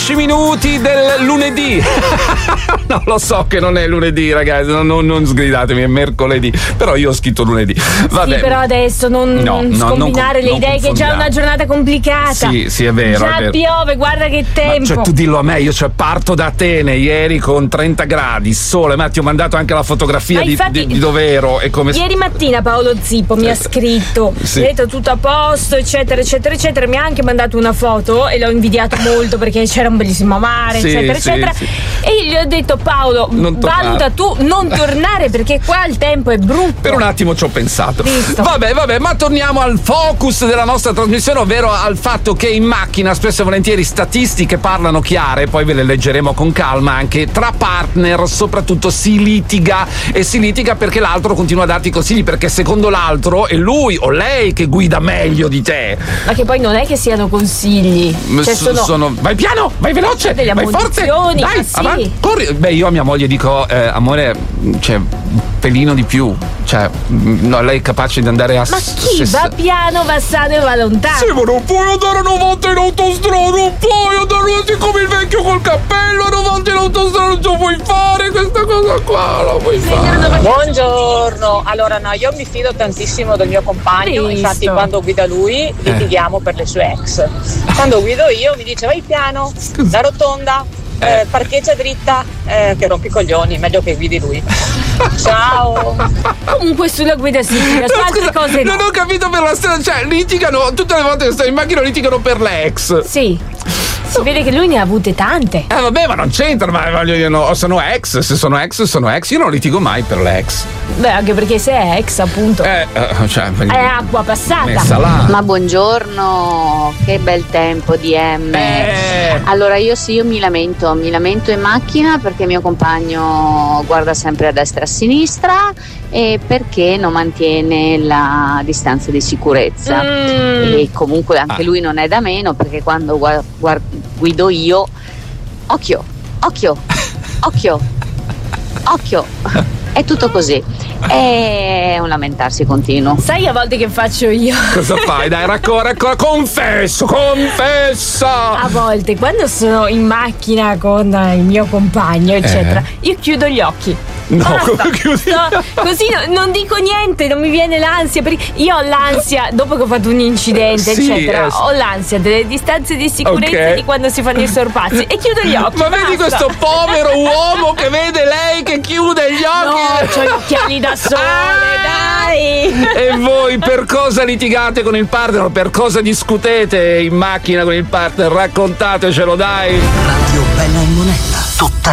10 minuti del lunedì. No, lo so che non è lunedì, ragazzi, non sgridatemi, è mercoledì, però io ho scritto lunedì. Vabbè. Sì, però adesso non scombinare le idee, che è già una giornata complicata. Sì, è vero. Già è vero. piove, guarda che tempo. Cioè, tu dillo a me, io parto da Atene ieri con 30 gradi, sole, ma ti ho mandato anche la fotografia di dove ero e come. Ieri mattina Paolo Zippo mi ha scritto, mi ha detto tutto a posto, eccetera, eccetera, eccetera. Mi ha anche mandato una foto e l'ho invidiato molto perché c'era un bellissimo mare, eccetera, eccetera. E io gli ho detto: Paolo, valuta tu non tornare perché qua il tempo è brutto. Per un attimo ci ho pensato. Visto. Vabbè, ma torniamo al focus della nostra trasmissione, ovvero al fatto che in macchina spesso e volentieri statistiche parlano chiare, poi ve le leggeremo con calma, anche tra partner soprattutto si litiga perché l'altro continua a darti consigli, perché secondo l'altro è lui o lei che guida meglio di te. Ma che poi non è che siano consigli, cioè sono vai piano, vai veloce, vai forte, dai, sì. avanti, corri. Beh, io a mia moglie dico amore, cioè un pelino di più, cioè no, lei è capace di andare a ma chi va piano va sano e va lontano. Sì, ma non puoi andare a 90 in autostrada, non puoi andare come il vecchio col cappello a 90 in autostrada, non ce puoi fare questa cosa qua, la puoi fare. Buongiorno, allora no, io mi fido tantissimo del mio compagno, infatti quando guida lui litighiamo per le sue ex. Quando guido io mi dice vai piano, la rotonda, parcheggia dritta, che rompi i coglioni, meglio che guidi lui. Ciao. Comunque sulla guida sì, su altre cose no. Non ho capito per la strada, cioè litigano tutte le volte che stai in macchina, litigano per le ex. Sì. Si vede che lui ne ha avute tante. Vabbè, ma non c'entra, ma voglio dire, no, sono ex, se sono ex, sono ex, io non litigo mai per le ex. Beh, anche perché se è ex, appunto, cioè, è acqua passata. Messa là. Ma buongiorno, che bel tempo DM. Allora io mi lamento in macchina perché mio compagno guarda sempre a destra e a sinistra e perché non mantiene la distanza di sicurezza. E comunque anche lui non è da meno, perché quando guido io, occhio, è tutto così, è un lamentarsi continuo. Sai a volte che faccio io? Cosa fai? Dai, racconta, confessa. A volte quando sono in macchina con il mio compagno eccetera, io chiudo gli occhi. No, come chiudi? Così non dico niente, non mi viene l'ansia, perché io ho l'ansia dopo che ho fatto un incidente eccetera, ho l'ansia delle distanze di sicurezza di quando si fanno i sorpassi e chiudo gli occhi. Ma vedi questo povero uomo che vede lei che chiude gli occhi? No, c'ho gli occhiali da sole, dai. E voi per cosa litigate con il partner? Per cosa discutete in macchina con il partner? Raccontatecelo, dai. Radio Bella e Monella, tutta